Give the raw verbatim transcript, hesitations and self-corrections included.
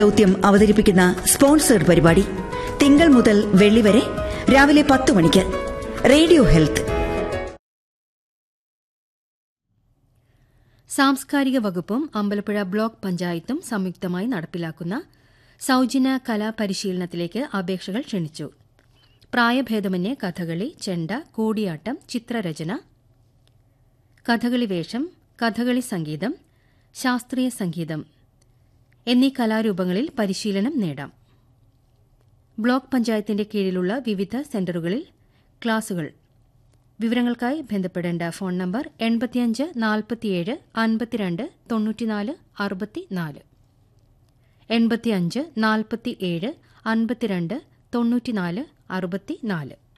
ദൗത്യം അവതരിപ്പിക്കുന്ന സ്പോൺസേഡ് പരിപാടി തിങ്കൾ മുതൽ വെള്ളി വരെ രാവിലെ പത്ത് മണിക്ക് റേഡിയോ ഹെൽത്ത്. സാംസ്കാരിക വകുപ്പും അമ്പലപ്പുഴ ബ്ലോക്ക് പഞ്ചായത്തും സംയുക്തമായി നടപ്പിലാക്കുന്ന സൌജന്യ കലാപരിശീലനത്തിലേക്ക് അപേക്ഷകൾ ക്ഷണിച്ചു. പ്രായഭേദമന്യേ കഥകളി, ചെണ്ട, കൂടിയാട്ടം, ചിത്രരചന, കഥകളി വേഷം, കഥകളി സംഗീതം, ശാസ്ത്രീയ സംഗീതം എന്നീ കലാരൂപങ്ങളിൽ പരിശീലനം നേടാം. ബ്ലോക്ക് പഞ്ചായത്തിന്റെ കീഴിലുള്ള വിവിധ സെന്ററുകളിൽ ക്ലാസുകൾ. വിവരങ്ങൾക്കായി ബന്ധപ്പെടേണ്ട ഫോൺ നമ്പർ എൺപത്തിയഞ്ച് നാൽപ്പത്തിയേഴ് അൻപത്തിരണ്ട് തൊണ്ണൂറ്റിനാല് അറുപത്തിനാല് എൺപത്തിയഞ്ച് നാൽപ്പത്തിയേഴ് അൻപത്തിരണ്ട് തൊണ്ണൂറ്റിനാല് അറുപത്തിനാല്.